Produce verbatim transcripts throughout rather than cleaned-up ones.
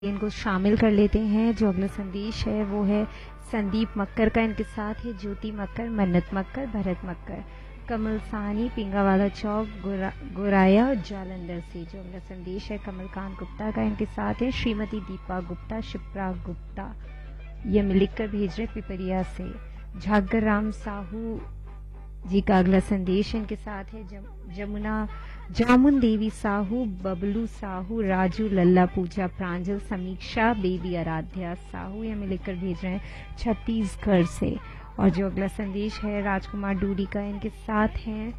इनको शामिल कर लेते हैं। जो अगला संदेश है वो है संदीप मक्कर का, इनके साथ है ज्योति मक्कर, मन्नत मक्कर, भरत मक्कर, कमल साहनी, पिंगावाला चौक, गोरा, गोराया और जालंधर से। जो अगला संदेश है कमलकांत गुप्ता का, इनके साथ है श्रीमती दीपा गुप्ता, शिप्रा गुप्ता, ये हमें लिख कर भेज रहे पिपरिया से। झागर राम साहू जी का अगला संदेश इनके साथ है जम, जमुना जामुन देवी साहू, बबलू साहू, राजू, लल्ला पूजा, प्रांजल, समीक्षा, बेबी आराध्या साहू, ये हमें लिखकर भेज रहे हैं छत्तीसगढ़ से। और जो अगला संदेश है राजकुमार डूडी का, इनके साथ हैं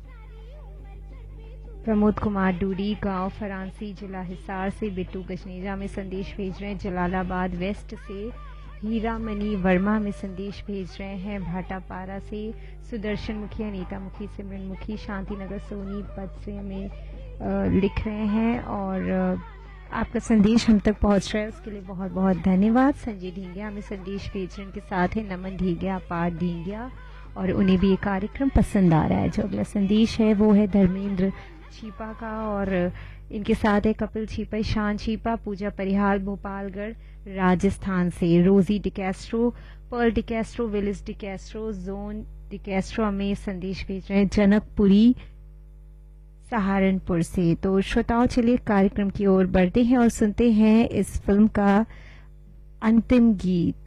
प्रमोद कुमार डूडी, गांव फरांसी, जिला हिसार से। बिट्टू गजनेजा में संदेश भेज रहे हैं जलालाबाद वेस्ट से। हीरामणि वर्मा में संदेश भेज रहे हैं भाटापारा से। सुदर्शन मुखी, अनीता मुखी, सिमरन मुखी, शांतिनगर सोनीपत से हमें लिख रहे हैं। और आ, आपका संदेश हम तक पहुंच रहा है, उसके लिए बहुत बहुत धन्यवाद। संजय ढींगिया हमें संदेश भेज रहे हैं, उनके साथ है नमन ढींगिया, अपार ढींगिया, और उन्हें भी ये कार्यक्रम पसंद आ रहा है। जो अगला संदेश है वो है धर्मेंद्र छीपा का, और इनके साथ है कपिल छीपा, ईशान छीपा, पूजा परिहार, भोपालगढ़ राजस्थान से। रोजी डिकैस्ट्रो, पर्ल डिकैस्ट्रो, विलिस डिकैस्ट्रो, जोन डिकैस्ट्रो हमें संदेश भेज रहे हैं जनकपुरी सहारनपुर से। तो श्रोताओं, चलिए कार्यक्रम की ओर बढ़ते हैं और सुनते हैं इस फिल्म का अंतिम गीत।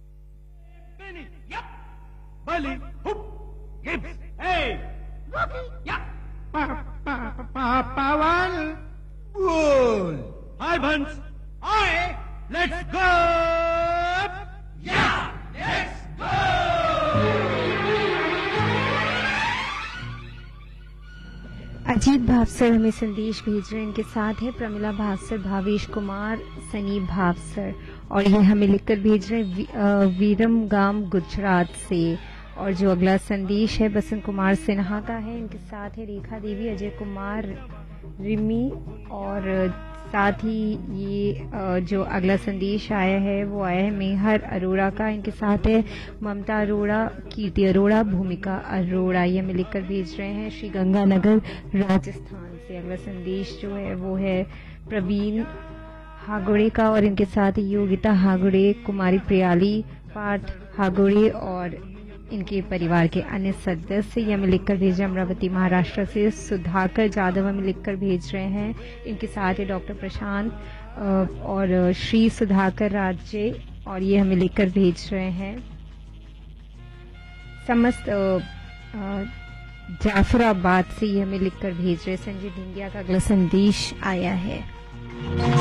Pawan, good. Hi, Bans. Hi, let's go. Yeah, let's go. Ajit Bhavsar हमें संदेश भेज रहे हैं, इनके साथ है प्रमिला भावसर, भावेश कुमार, सनी भावसर, और ये हमें लिखकर भेज रहे हैं वीरम गाम गुजरात से। और जो अगला संदेश है बसंत कुमार सिन्हा का है, इनके साथ है रेखा देवी, अजय कुमार, रिमी, और साथ ही ये जो अगला संदेश आया है वो आया है मेहर अरोड़ा का, इनके साथ है ममता अरोड़ा, कीर्ति अरोड़ा, भूमिका अरोड़ा, ये हमें लिखकर भेज रहे हैं श्री गंगानगर राजस्थान से। अगला संदेश जो है वो है प्रवीण हागुड़े का, और इनके साथ योगिता हागुड़े, कुमारी प्रियाली, पार्थ हागुड़े और इनके परिवार के अन्य सदस्य। ये हमें लिखकर भेज रहे हैं अमरावती महाराष्ट्र से। सुधाकर जाधव हमें लिखकर भेज रहे हैं, इनके साथ है डॉक्टर प्रशांत और श्री सुधाकर राज्य, और ये हमें लिखकर भेज रहे हैं समस्त जाफराबाद से। ये हमें लिखकर भेज रहे हैं संजय ढींगिया का अगला संदेश आया है।